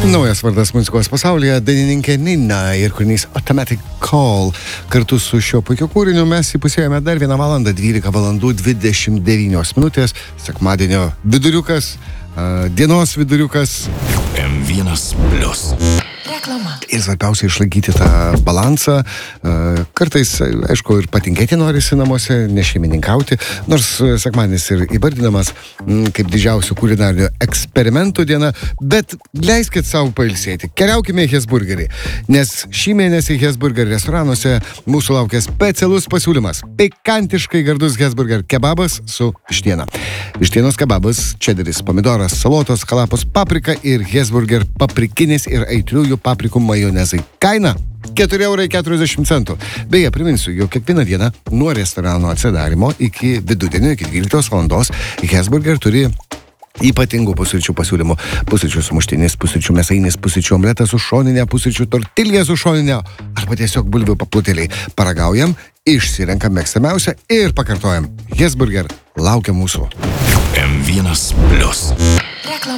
Naujas vardas muzikos pasaulyje - dainininkė Nina ir kūrinys Automatic Call. Kartu su šiuo puikiu kūriniu mes įpusėjome dar 1 valandą 12 valandų 29 minutės. Sekmadienio viduriukas, dienos viduriukas. M1+. Reklama. Ir svarbiausia išlaikyti tą balansą. Kartais, aišku, ir patinkėti norisi namuose, nešeimininkauti. Nors sekmadienis ir įvardinamas kaip didžiausių kulinarinių eksperimentų diena, bet leiskit savo pailsėti. Keliaukime į Hesburgerį, nes šį mėnesį Hesburger restoranuose mūsų laukia specialus pasiūlymas. Pikantiškai gardus Hesburger kebabas su vištiena. Vištienos kebabas, čederis, pomidoras, salotos, kalapos, paprika ir Hesburger paprikinis ir aitriųjų paprikų majonezai. Kaina 4,40 €. Beje, priminsiu, jog kiekvieną dieną nuo restorano atsidarimo iki vidudienio, iki 12 valandos Hesburger turi ypatingų pusryčių pasiūlymų. Pusryčių sumuštinis, pusryčių mėsainis, pusryčių omletas su šoninė, pusryčių tortilija su šoninė arba tiesiog bulvių paplutėliai. Paragaujam, išsirenkam mėgstamiausią ir pakartojam. Hesburger laukia mūsų. M1+.